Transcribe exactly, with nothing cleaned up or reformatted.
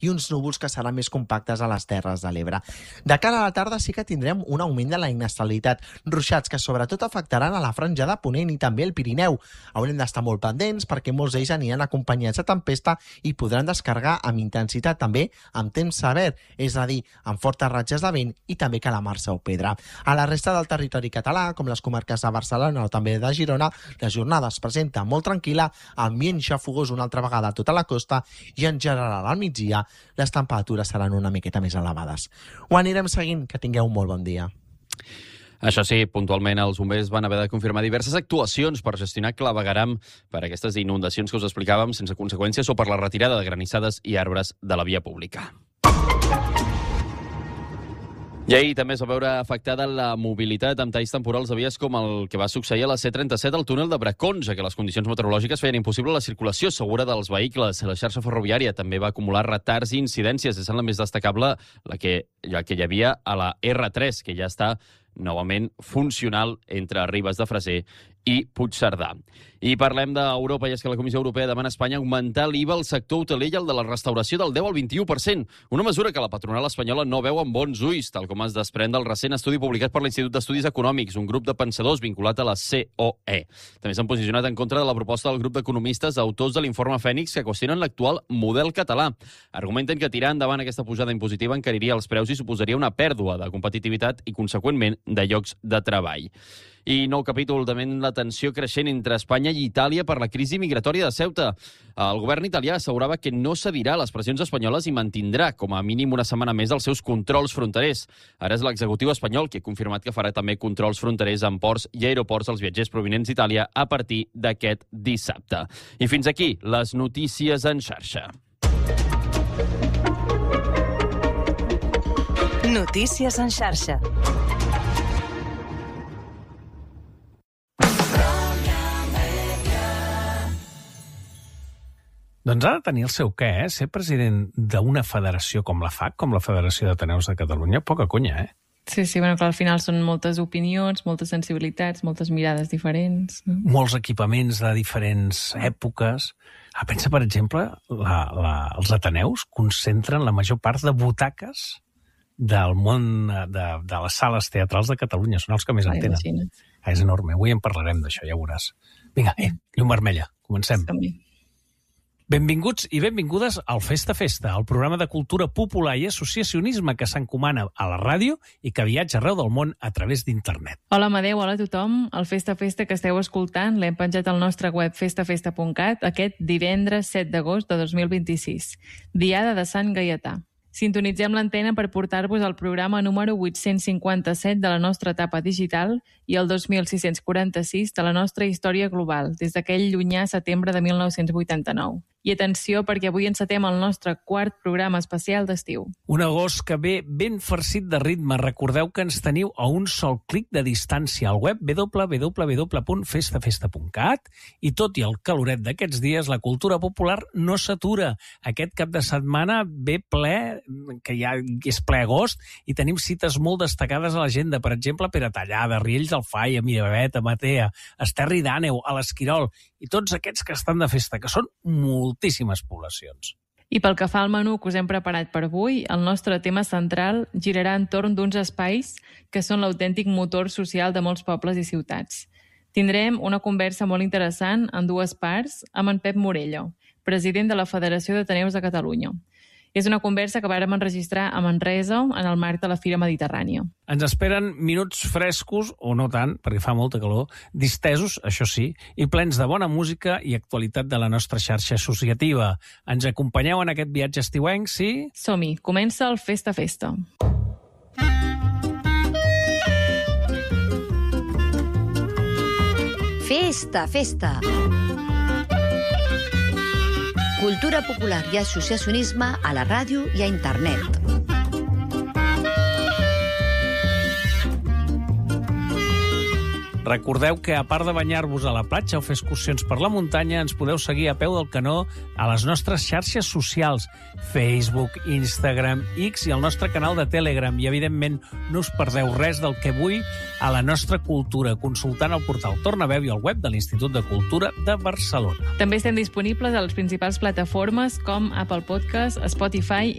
i uns núvols que seran més compactes a les Terres de l'Ebre. De cara a la tarda sí que tindrem un augment de la inestabilitat, ruixats que sobretot afectaran a la franja de Ponent i també el Pirineu. Haurem d'estar molt pendents perquè molts d'ells aniran acompanyats de tempesta i podran descarregar amb intensitat, també amb temps sever, és a dir, amb fortes ratxes de vent i també calamarsa o pedra. A la resta del territori català, com les comarques de Barcelona o també de Girona, la jornada es presenta molt tranquil·la, ambient xafogós una altra vegada a tota la costa i en general al migdia les temperatures seran una miqueta més elevades. Ho anirem seguint, que tingueu un molt bon dia. Això sí, puntualment els bombers van haver de confirmar diverses actuacions per gestionar clavegueram per aquestes inundacions que us explicàvem sense conseqüències o per la retirada de granissades i arbres de la via pública. I ahir també es va veure afectada la mobilitat amb talls temporals de vies com el que va succeir a la C trenta-set al túnel de Bracons, ja que les condicions meteorològiques feien impossible la circulació segura dels vehicles. La xarxa ferroviària també va acumular retards i incidències, és la més destacable la que, la que hi havia a la erre tres, que ja està novament funcional entre Ribes de Freser i Puigcerdà. I parlem d'Europa, i és que la Comissió Europea demana a Espanya augmentar l'I V A al sector hoteler i el de la restauració del deu al vint-i-u per cent, una mesura que la patronal espanyola no veu amb bons ulls, tal com es desprèn del recent estudi publicat per l'Institut d'Estudis Econòmics, un grup de pensadors vinculat a la C O E. També s'han posicionat en contra de la proposta del grup d'economistes autors de l'informe Fènix que qüestionen l'actual model català. Argumenten que tirar endavant aquesta pujada impositiva encariria els preus i suposaria una pèrdua de competitivitat i, conseqüentment, de llocs de treball. I nou capítol també en la tensió creixent entre Espanya i Itàlia per la crisi migratòria de Ceuta. El govern italià assegurava que no cedirà a les pressions espanyoles i mantindrà com a mínim una setmana més els seus controls fronterers. Ara és l'executiu espanyol qui ha confirmat que farà també controls fronterers en ports i aeroports als viatgers provinents d'Itàlia a partir d'aquest dissabte. I fins aquí les notícies en xarxa. Notícies en xarxa. Doncs ha de tenir el seu què, eh? Ser president d'una federació com la F A C, com la Federació d'Ateneus de Catalunya, poca conya, eh? Sí, sí, bueno, clar, al final són moltes opinions, moltes sensibilitats, moltes mirades diferents. No? Molts equipaments de diferents èpoques. Ah, pensa, per exemple, la, la, els Ateneus concentren la major part de butaques del món de, de les sales teatrals de Catalunya. Són els que més en tenen. Ah, és enorme. Avui en parlarem d'això, ja ho veuràs. Vinga, eh, llum vermella. Comencem. També. Benvinguts i benvingudes al Festa Festa, el programa de cultura popular i associacionisme que s'encomana a la ràdio i que viatja arreu del món a través d'internet. Hola, Amadeu, hola a tothom. El Festa Festa que esteu escoltant l'hem penjat al nostre web festa festa punt cat aquest divendres set d'agost de dos mil vint-i-sis, diada de Sant Gaietà. Sintonitzem l'antena per portar-vos el programa número vuit-cents cinquanta-set de la nostra etapa digital i el dos mil sis-cents quaranta-sis de la nostra història global, des d'aquell llunyà setembre de mil nou-cents vuitanta-nou. I atenció, perquè avui encetem el nostre quart programa especial d'estiu. Un agost que ve ben farcit de ritme. Recordeu que ens teniu a un sol clic de distància al web w w w punt festa festa punt cat i tot i el caloret d'aquests dies, la cultura popular no s'atura. Aquest cap de setmana ve ple, que ja és ple agost, i tenim cites molt destacades a l'agenda. Per exemple, Pere Tallada, Riells del Fai, a Miravet, a Matea, a Esterri d'Àneu, a l'Esquirol, i tots aquests que estan de festa, que són moltíssimes poblacions. I pel que fa al menú que us hem preparat per avui, el nostre tema central girarà entorn d'uns espais que són l'autèntic motor social de molts pobles i ciutats. Tindrem una conversa molt interessant en dues parts amb en Pep Morello, president de la Federació d'Ateneus de Catalunya. És una conversa que vàrem enregistrar a Manresa en el marc de la Fira Mediterrània. Ens esperen minuts frescos, o no tant, perquè fa molta calor, distesos, això sí, i plens de bona música i actualitat de la nostra xarxa associativa. Ens acompanyeu en aquest viatge estiuenc, sí? Som-hi, comença el Festa Festa. Festa, festa. Cultura popular i associacionisme a la ràdio i a internet. Recordeu que, a part de banyar-vos a la platja o fer excursions per la muntanya, ens podeu seguir a peu del canó a les nostres xarxes socials, Facebook, Instagram, X i el nostre canal de Telegram. I, evidentment, no us perdeu res del que vull a la nostra cultura, consultant el portal Tornaveu i el web de l'Institut de Cultura de Barcelona. També estem disponibles a les principals plataformes com Apple Podcast, Spotify